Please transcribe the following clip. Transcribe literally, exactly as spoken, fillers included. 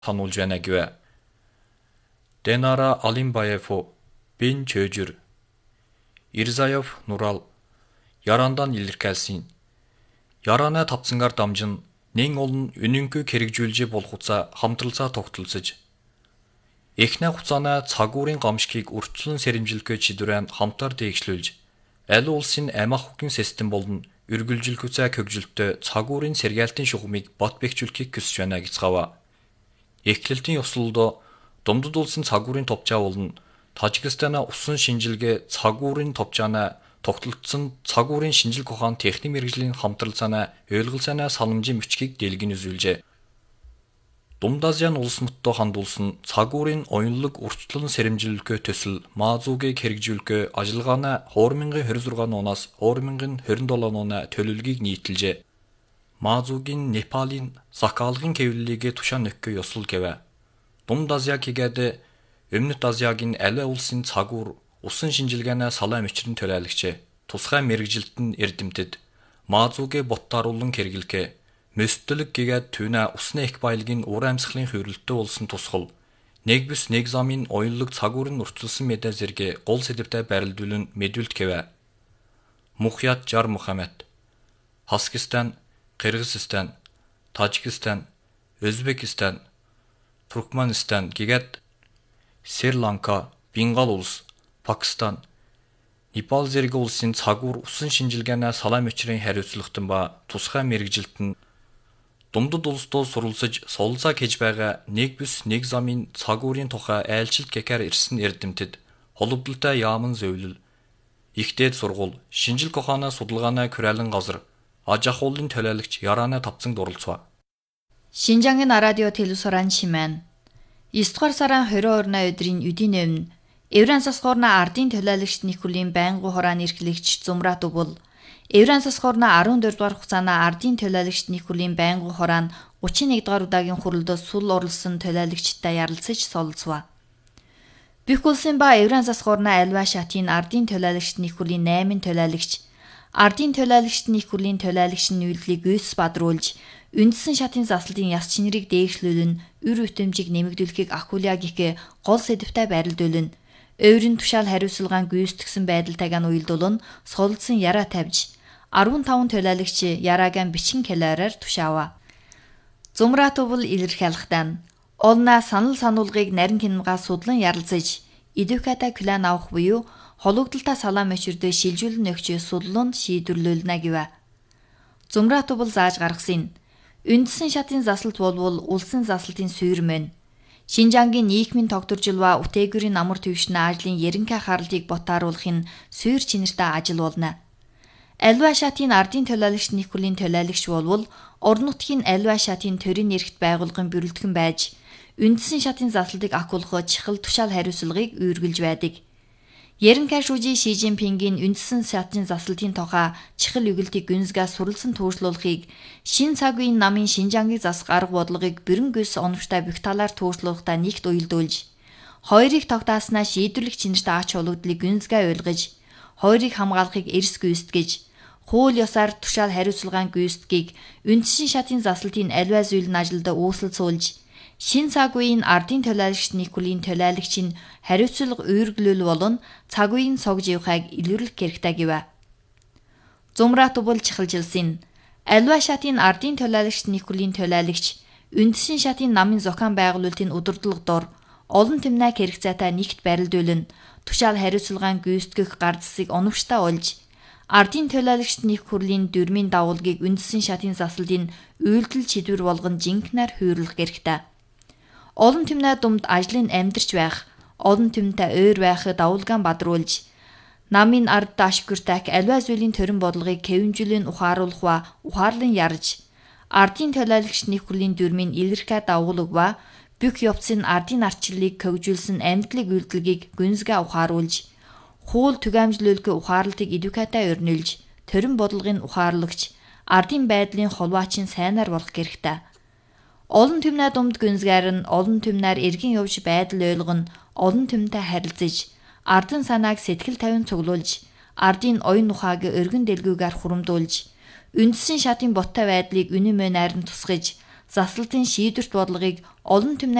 сануулж байна гэвэ. Денара Алимбаев, Бен Чөжүр, Ирзаев Нурал, Ярандан илэрхийлсэн. Ярааны тавцангаар дамжин нэн олон үнэнгүй хэрэгжүүлж болгоцаа хамтралцаа тогтолцож. Эхнээ хуцаана цагуурын гамшигыг урьдчилан сэрэмжилгөө чидвэрэн хамтар дээгшлүүлж, аль улсын амах хүкийн систем болон үргэлжилгүүцээ хөгжилтөө цагуурын сэргээлтийн шугамыг бат бэхжүүлэхийг хүсэж байна гэцгаава. Эхлэлтийн ёслолдоо Думдад улсын цагуурын товчаа болон Тажикстана усан шинжилгээ цагуурын товчаана тогтолцсон цагуурын шинжилгээ ухаан техник мэргэжлийн хамтралцаана ойлголцаана санамжийн бичгийг дэлгэн үзүүлжээ. Думд Азийн улс нуттой хандуулсан цагуурын оюнлог урьдчилан сэрэмжилгөө төсөл Маазуугийг хэрэгжүүлэхээ ажиллагааны две тысячи двадцать шесть оноос две тысячи двадцать семь оны төлөвлөгийг нийтэлжээ. Маазуугийн Непалийн Сакалгын хэвлэлийг тушаан нөхгөө ёслол гэвэ. Думд Азиаг хийгээд Өмнөд Азиягийн аливаа улсын цагуур усан шинжилгээний салаа мөчрөн төлөөлөгчээ. Тусгай мэргэжилт нь эрдэмтэд Маазуугийн боттааруулан хэрэглэхээ Мөстөлөг гэгээд түүнэ усны их баялагын ур амьсгалын хөврөлтөө болсон тусгал нэг бүс нэг замын оюнлог цагуурын урьдчилсан мэдээ зэрэг гол сэдвтэй байрлуулан мэдүүлт гэвэ. Мухьят Жар Мухаммед, Хаскистан, Кыргызстан, Тажикстан, Өзбекистан, Туркменистан гэгээд Шри-Ланка, Бенгал улс, Пакистан, Непал зэрэг улсын цагуур усан шинжилгээний салаа мөчрийн хариуцлагатан ба тусгай мэргэжилт нь Думдад улсдоо суралцаж солилцоог хийж байгаа нэг бүс нэг замын цагуурын тухай айлчилт гэхээр ирсэн эрдэмтэд холбогдолтой яаман зөвлөл, ихтэйд сургууль, шинжилгээ ухааны судалгааны хүрээлэн газар, аж ахуйлын төлөөлөгч Ярааны тавцанд оролцов. Шинжангийн радио телевизоран шимэн. девять дугаар сарын двадцать өдрийн өдийн өмнө Евран засгуурна ардын төлөөлөгч Николийн байнгын хурааны эрхлэгч Зумрат Убул Евран засгуурна14 дугаар хугацаана ардын төлөөлөгч Николийн байнгын хураан тридцать one дугаар удаагийн хурлд сул орлсон төлөөлөгчтэй ярилцаж солилцов. Бүх улсын ба Евран засгуурна аливаа шатын ардын төлөөлөгч Николийн eight төлөөлөгч ардын төлөөлөгч Николийн төлөөлөгч нийлдлийг үйс бадруулж үндсэн шатын заслын яс чинэрийг дээшлүүлэн үр өтөмжийг нэмэгдүүлэхийг ахуулъя гэх гол сэдвтэй байрлуулна. Өөрийн тушаал хариуцлагаан гүйцэтгсэн байдалтайгаа уялдуулан солилцсон яраа тавьж15 төлөөлөгч яраагаан бичин келээрээр тушаава. Зумрат Убул илэрхийлэхдээ олна санал сануулгыг нарийн киногаа судлан ярилцаж эдүката клан авах буюу хологдолтой салаа мөчөрдөө шилжүүлэн өгч судлан шийдвэрлүүлнэ гэвэ. Зумрат Убул зааж гаргасан үндсэн шатын заслалт болвол улсын заслалтын суурь мөн. Шинжангийн нийгмийн тогтворжилва үтээгүүрийн амар төвшин ажлын ерөнхий харалтыг ботааруулахын суурь чинэртэй ажил болно. Аливаа шатын ардын төлөөлөгч Николийн төлөөлөгч болвол орон нутгийн аливаа шатын төрийн эрхт байгуулгын бүрэлдэхүүн байж үндсэн шатын заслалтыг ахиулах чухал тушаал хариуцлагыг үүргэлж байдаг. Ерөнхий шүүжийн Ши Жинпингийн үндсэн шатын заслалтын тухай чухал өгүүлтийг гүнзгий суралцсан тууршлуулахыг шин цаг үеийн намын Шинжангийн засах арга бодлогыг бүрэн гүйс оновчтой бүх талаар тууршлуулахдаа нэгт уялдуулж, хоёрыг тогтааснаа шийдвэрлэх чинэртэй ач холбогдлыг гүнзгий ойлгож, хоёрыг хамгаалахыг эрс гүйцэтгэж, хууль ёсоор тушаал хариуцлагаан гүйцэтгийг үндсэн шатын заслалтын аливаа зүйл нь ажилд үүсэлцүүлж, шин цаг үеийн ардын төлөөлөгч Николийн төлөөлөгчийн хариуцлага үүрглүүл болон цаг үеийн согж явахыг илрүүлэх хэрэгтэй гэвэ. Зумрат Убул чихэлжилсэн. Аливаа шатын ардын төлөөлөгч Николийн төлөөлөгч үндсэн шатын намын зохион байгуулалтын удирдлага дор олон тэмнэг хэрэгцээтэй нэгт барилдуулна. Тушаал хариуцлагаан гүйцэтгэх гар засыг оновчтой олж, ардын төлөөлөгч Николийн дөрмийн дагуулгийг үндсэн шатын заслалтын үйлдэл чидвэр болгон жинкнээр хүйрлэх хэрэгтэй. Олон тэмнээ думд ажлын амьдарч байх, олон тэмнтэй өөр байхыг давуулгаан бадруулж, намын ард ашиггүртэх аливаа зүйлийн төрийн бодлогыг хэвэмжүүлэн ухааруулах ба ухаарлан ярьж, ардын төлөөлөгч Николийн дөрмийн илэрхий дагуулг ба бүх явцын ардын арчлалыг хөгжүүлсэн амьдлыг үйлдэлгийг гүнзгий ухааруулж, хууль түгээмжлүүлэхээ ухаарлтыг эдүкатай өрнүүлж, төрийн бодлогын ухаарлагч, ардын байдлын холбоочин сайнаар болох хэрэгтэй. Олон тэмнээ думд гүнзгийр нь олон тэмнээр эргэн явж байдал ойлгоно, олон тэмтэй харилцаж, ардын санааг сэтгэл тавин цуглуулж, ардын оюун ухааг өргөн дэлгүүгээр хурамдуулж, үндсэн шатын боттой байдлыг үнэн мөнээр нь тусгаж, заслалтын шийдвэрт бодлогыг олон түмний